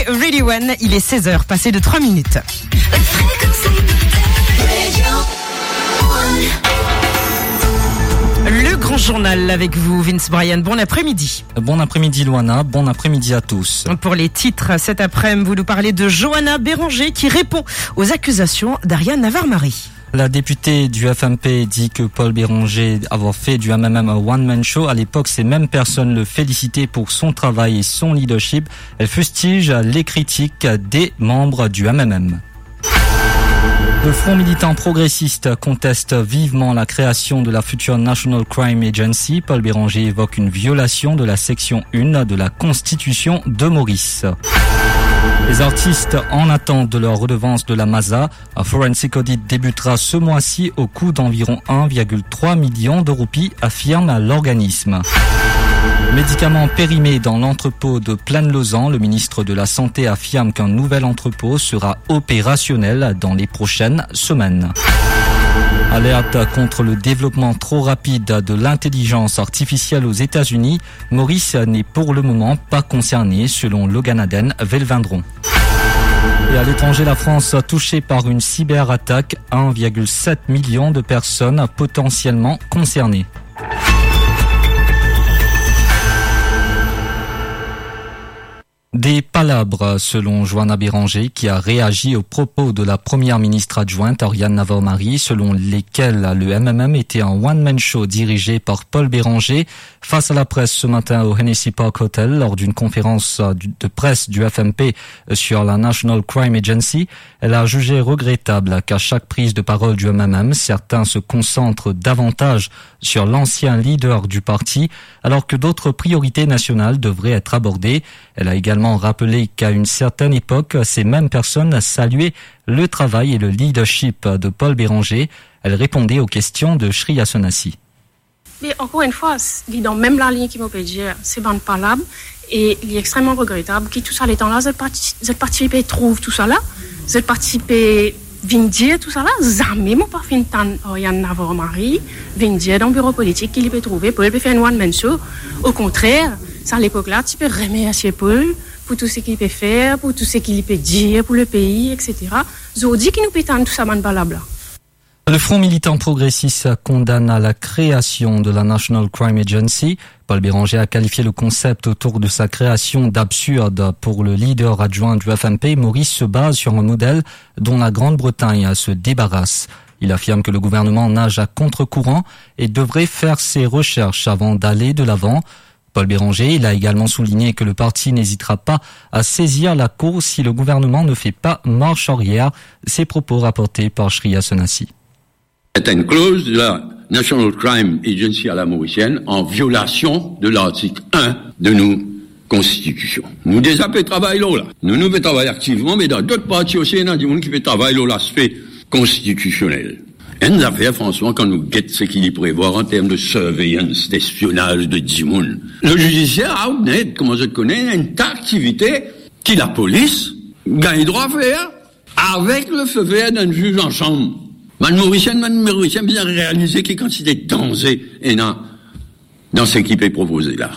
C'était Really One, il est 16h, passé de 3 minutes. Le grand journal avec vous, Vince Bryan. Bon après-midi. Bon après-midi, Loana. Bon après-midi à tous. Pour les titres, cet après-midi, vous nous parlez de Johanna Béranger qui répond aux accusations d'Ariane Navarre-Marie. La députée du FMP dit que Paul Béranger avoir fait du MMM un one-man show. À l'époque, ces mêmes personnes le félicitaient pour son travail et son leadership. Elle fustige les critiques des membres du MMM. Le Front militant progressiste conteste vivement la création de la future National Crime Agency. Paul Béranger évoque une violation de la section 1 de la Constitution de Maurice. Les artistes en attente de leur redevance de la MASA. Un forensic audit débutera ce mois-ci au coût d'environ 1,3 million de roupies, affirme l'organisme. Médicaments périmés dans l'entrepôt de Plaine-Lausanne. Le ministre de la Santé affirme qu'un nouvel entrepôt sera opérationnel dans les prochaines semaines. Alerte contre le développement trop rapide de l'intelligence artificielle aux États-Unis. Maurice n'est pour le moment pas concerné, selon l'Oganaden Velvindron. Et à l'étranger, la France touchée par une cyberattaque. 1,7 million de personnes potentiellement concernées. Des palabres, selon Johanna Béranger, qui a réagi aux propos de la première ministre adjointe Ariane Navarre-Marie, selon lesquels le MMM était un one-man show dirigé par Paul Béranger. Face à la presse ce matin au Hennessy Park Hotel, lors d'une conférence de presse du FMP sur la National Crime Agency, elle a jugé regrettable qu'à chaque prise de parole du MMM, certains se concentrent davantage sur l'ancien leader du parti, alors que d'autres priorités nationales devraient être abordées. Elle a également rappelé qu'à une certaine époque, ces mêmes personnes saluaient le travail et le leadership de Paul Béranger. Elle répondait aux questions de Shriya Sonassi. Mais encore une fois, dans même la ligne qui m'a dit, c'est pas parlable et il est extrêmement regrettable que tout ça, les temps-là, vous participez, trouve tout ça là, vous participez, vient dire tout ça là, jamais mon pas fin tant Yann Navarre-Marie, vient dire dans le bureau politique qu'il peut trouver, Paul peut faire une one-man show. Au contraire, à l'époque là, tu peux remercier Paul pour tout ce qu'il peut faire, pour tout ce qu'il peut dire pour le pays, etc. Ils dit qu'il nous peut tout ça, man balabla. Le Front militant progressiste condamne à la création de la National Crime Agency. Paul Béranger a qualifié le concept autour de sa création d'absurde. Pour le leader adjoint du FMP, Maurice se base sur un modèle dont la Grande-Bretagne se débarrasse. Il affirme que le gouvernement nage à contre-courant et devrait faire ses recherches avant d'aller de l'avant. Paul Béranger, il a également souligné que le parti n'hésitera pas à saisir la course si le gouvernement ne fait pas marche arrière. Ces propos rapportés par Shriya Sonassi. C'est une clause de la National Crime Agency à la mauricienne en violation de l'article 1 de nos constitutions. Nous déjà fait travail là. Nous fait travailler activement, mais dans d'autres parties aussi, il y a des gens qui fait travail là l'aspect constitutionnel. Et nous avons fait, François, quand nous guettons ce qu'il y prévoit en termes de surveillance, d'espionnage, de dimoun. Le judiciaire a comment je connais, une activité qui la police gagne droit à faire avec le feu vert d'un juge en chambre. Man Mauricien bien réalisé qu'il quantité de danger et dans ce qui est proposé là.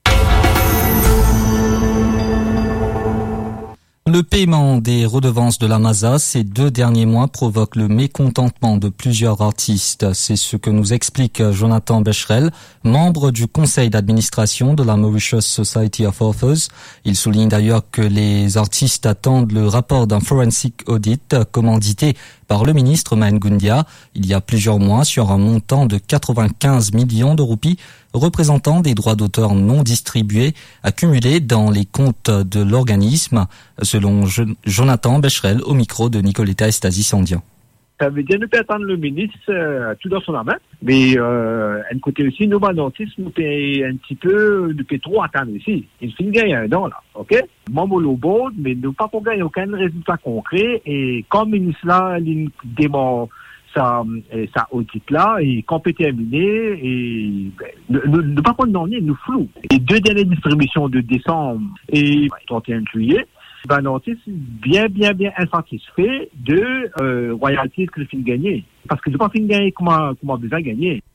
Le paiement des redevances de la MASA ces 2 derniers mois provoque le mécontentement de plusieurs artistes. C'est ce que nous explique Jonathan Becherel, membre du conseil d'administration de la Mauritius Society of Authors. Il souligne d'ailleurs que les artistes attendent le rapport d'un forensic audit commandité par le ministre Mahen Goundia il y a plusieurs mois sur un montant de 95 millions de roupies représentant des droits d'auteur non distribués accumulés dans les comptes de l'organisme, selon Jonathan Becherel au micro de Nicoletta Estasi-Sandian. Ça veut dire nous peut attendre le ministre tout dans son main, mais un côté aussi nous artistes nous peut un petit peu nous peut trop attendre ici. Il finit gagner un don là, ok? Membre au board, mais nous pas pour gagner aucun résultat concret et comme le ministre là il dément ça audit là et quand peut terminer et ne pas prendre non nous flou. Les 2 dernières distributions de décembre et 31 juillet. Artiste bien insatisfait de royalties que le film gagné. Parce que je ne pas film gagner comment besoin gagner.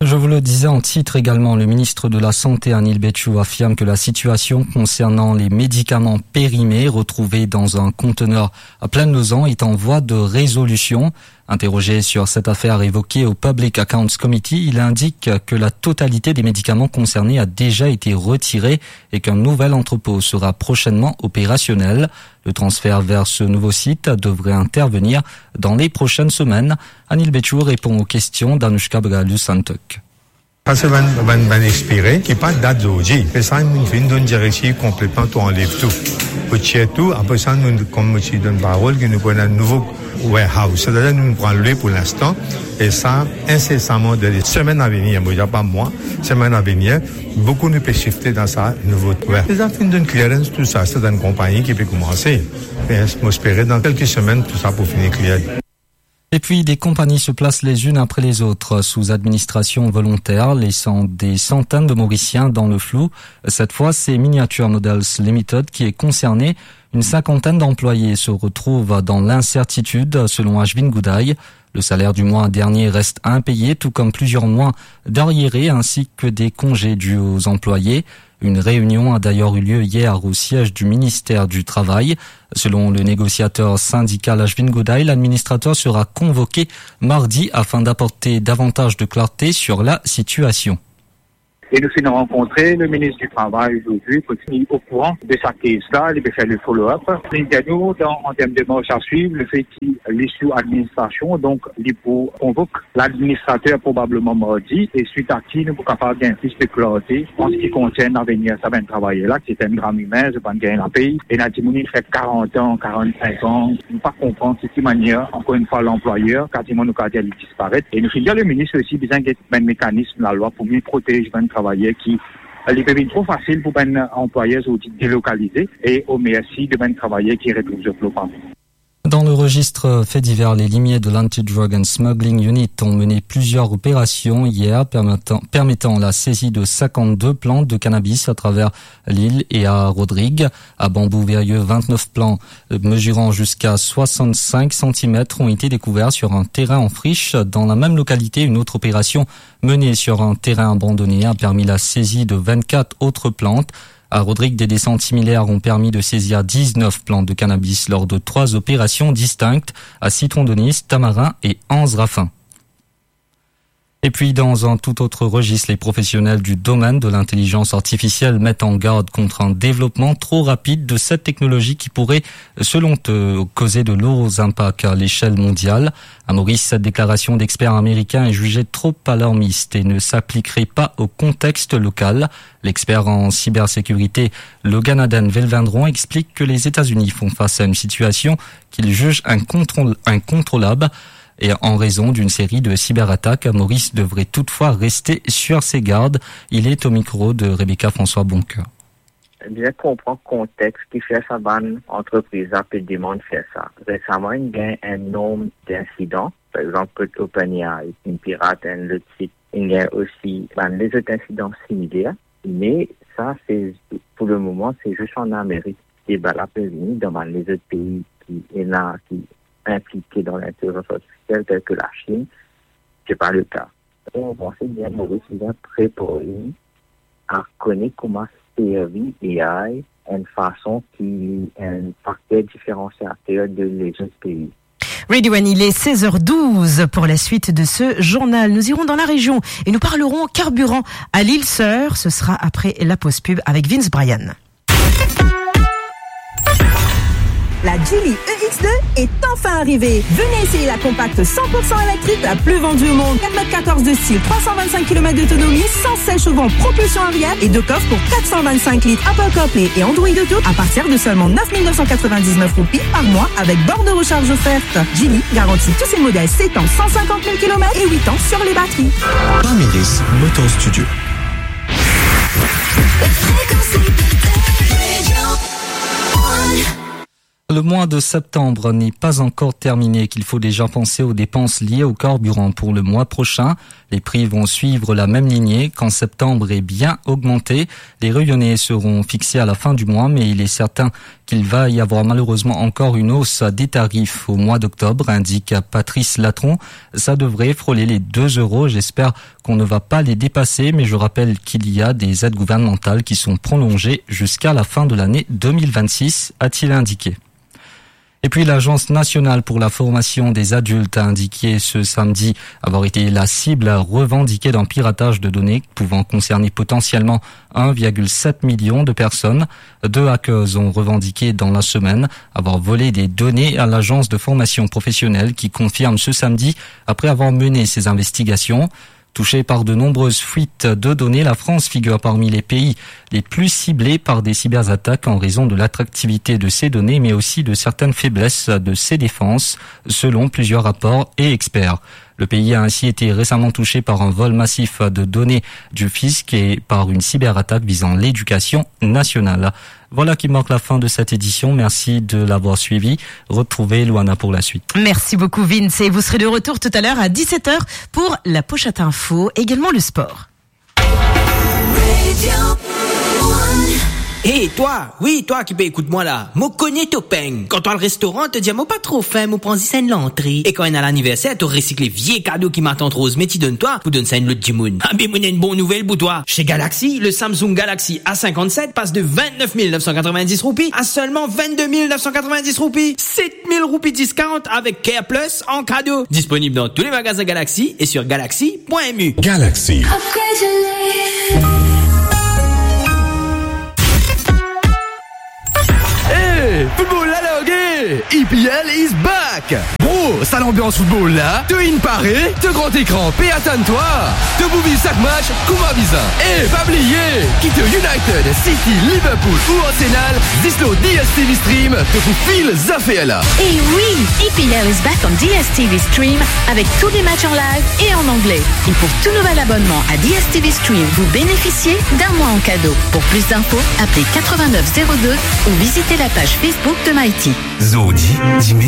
Je vous le disais en titre également, le ministre de la Santé Anil Betchou affirme que la situation concernant les médicaments périmés retrouvés dans un conteneur à Plaine-Lausanne est en voie de résolution. Interrogé sur cette affaire évoquée au Public Accounts Committee, il indique que la totalité des médicaments concernés a déjà été retirée et qu'un nouvel entrepôt sera prochainement opérationnel. Le transfert vers ce nouveau site devrait intervenir dans les prochaines semaines. Anil Betchou répond aux questions d'Anushka Bagalu-Santuk. Parce que van expiré, qui pas date d'aujourd'hui. Et ça, nous fait une directive complètement, tout enlève tout. Pour tirer tout, après ça, nous, comme je donne parole, que nous prenons un nouveau warehouse. C'est-à-dire, nous prenons le pour l'instant. Et ça, incessamment, de les semaines à venir, moi, il n'y a pas moi, semaines à venir, beaucoup nous peut shifter dans ça, nouveau warehouse. Les affaires d'une clearance, tout ça, c'est une compagnie qui peut commencer. Mais, j'espère dans quelques semaines, tout ça pour finir clear. Et puis, des compagnies se placent les unes après les autres sous administration volontaire, laissant des centaines de Mauriciens dans le flou. Cette fois, c'est Miniature Models Limited qui est concerné. Une cinquantaine d'employés se retrouvent dans l'incertitude, selon Ashwin Goudaï. Le salaire du mois dernier reste impayé, tout comme plusieurs mois d'arriérés ainsi que des congés dus aux employés. Une réunion a d'ailleurs eu lieu hier au siège du ministère du Travail. Selon le négociateur syndical Ashwin Goudaï, l'administrateur sera convoqué mardi afin d'apporter davantage de clarté sur la situation. Et nous finons rencontrer le ministre du Travail aujourd'hui pour être au courant de sa case-là, il peut faire le follow-up. Nous, en termes de marche à suivre, le fait qu'il est sous administration, donc il convoque l'administrateur probablement mardi, et suite à qui nous sommes capables d'un plus de clarté en ce qui concerne l'avenir. Ça va travailler là, c'est un grand humain, c'est pas un gain à payer. Et Natimouni fait 40 ans, 45 ans, nous ne pas comprendre de cette manière, encore une fois, l'employeur, quasiment nous il disparaît. Et nous finissons le ministre aussi, besoin d'un mécanisme, la loi, pour mieux protéger les travailleurs qui les périmètres trop facile pour les employeurs délocalisés et au merci de les travailleurs qui retrouvent le plan. Dans le registre fait divers, les limiers de l'Anti-Drug and Smuggling Unit ont mené plusieurs opérations hier permettant la saisie de 52 plantes de cannabis à travers l'île et à Rodrigue. À Bambou-Verrieux, 29 plants mesurant jusqu'à 65 cm ont été découverts sur un terrain en friche. Dans la même localité, une autre opération menée sur un terrain abandonné a permis la saisie de 24 autres plantes. À Rodrigue, des descentes similaires ont permis de saisir 19 plantes de cannabis lors de 3 opérations distinctes à Citron-Denis, Tamarin et Anse-Raffin. Et puis, dans un tout autre registre, les professionnels du domaine de l'intelligence artificielle mettent en garde contre un développement trop rapide de cette technologie qui pourrait, selon eux, causer de lourds impacts à l'échelle mondiale. À Maurice, cette déclaration d'experts américains est jugée trop alarmiste et ne s'appliquerait pas au contexte local. L'expert en cybersécurité, Logan Aden-Velvendron, explique que les États-Unis font face à une situation qu'ils jugent incontrôlable. Et en raison d'une série de cyberattaques, Maurice devrait toutefois rester sur ses gardes. Il est au micro de Rebecca François Boncoeur. Bien comprendre le contexte qui fait ça, bonne entreprise a peu de monde fait ça. Récemment, il y a un nombre d'incidents. Par exemple, OpenAI, une pirate, un autre site. Il y a aussi les autres incidents similaires. Mais ça, c'est, pour le moment, c'est juste en Amérique. Et la prévenue dans les autres pays qui impliqués dans l'intelligence artificielle telle que la Chine, c'est pas le cas. On pensait bien Maurice bien préparé à connaître comment servir AI une façon qui est un facteur différenciateur de les autres pays. Radio One, il est 16h12 pour la suite de ce journal. Nous irons dans la région et nous parlerons carburant à l'île-Sœur. Ce sera après la pause pub avec Vince Bryan. La Geely EX2 est enfin arrivée. Venez essayer la compacte 100% électrique la plus vendue au monde. 4,14 m de style, 325 km d'autonomie, 116 chevaux en propulsion arrière et 2 coffres pour 425 litres Apple CarPlay et Android Auto à partir de seulement 9 999 roupies par mois avec borne de recharge offerte. Geely garantit tous ses modèles 7 ans, 150 000 km et 8 ans sur les batteries. Pamiris Motor Studio. le mois de septembre n'est pas encore terminé, qu'il faut déjà penser aux dépenses liées au carburant pour le mois prochain. Les prix vont suivre la même lignée qu'en septembre et bien augmenter. Les rayonnés seront fixés à la fin du mois, mais il est certain qu'il va y avoir malheureusement encore une hausse des tarifs au mois d'octobre, indique Patrice Latron. Ça devrait frôler les 2 €. J'espère qu'on ne va pas les dépasser, mais je rappelle qu'il y a des aides gouvernementales qui sont prolongées jusqu'à la fin de l'année 2026, a-t-il indiqué. Et puis l'Agence nationale pour la formation des adultes a indiqué ce samedi avoir été la cible revendiquée d'un piratage de données pouvant concerner potentiellement 1,7 million de personnes. 2 hackers ont revendiqué dans la semaine avoir volé des données à l'agence de formation professionnelle qui confirme ce samedi après avoir mené ses investigations. Touchée par de nombreuses fuites de données, la France figure parmi les pays les plus ciblés par des cyberattaques en raison de l'attractivité de ces données, mais aussi de certaines faiblesses de ses défenses, selon plusieurs rapports et experts. Le pays a ainsi été récemment touché par un vol massif de données du fisc et par une cyberattaque visant l'éducation nationale. Voilà qui marque la fin de cette édition. Merci de l'avoir suivi. Retrouvez Luana pour la suite. Merci beaucoup Vince et vous serez de retour tout à l'heure à 17h pour la Pochette Info, également le sport. Hé, toi, oui, toi qui peux écoute-moi là. Moi connais ton peigne. Quand toi le restaurant te dit, moi pas trop faim, moi prends scène l'entrée. Et quand on a l'anniversaire, tu recycles les vieux cadeaux qui m'attendent rose, mais tu donnes toi, pour donner ça une l'autre Jimoun. Ah, mais moi, une bonne nouvelle pour toi. Chez Galaxy, le Samsung Galaxy A57 passe de 29 990 roupies à seulement 22 990 roupies. 7 000 roupies discount avec Care Plus en cadeau. Disponible dans tous les magasins Galaxy et sur galaxy.mu. Galaxy. Football la logue, EPL is back. Bro, ça l'ambiance football là. Te in paré, te grand écran, paie attends-toi. Te bouille chaque match, comme un bizarre. Et pas oublier, quitte United, City, Liverpool ou Arsenal, Dislo DSTV Stream te fout fil zafé là. Et oui, EPL is back on DSTV Stream avec tous les matchs en live et en anglais. Et pour tout nouvel abonnement à DSTV Stream, vous bénéficiez d'un mois en cadeau. Pour plus d'infos, appelez 8902 ou visitez la page Facebook de Mighty. Zodi, dis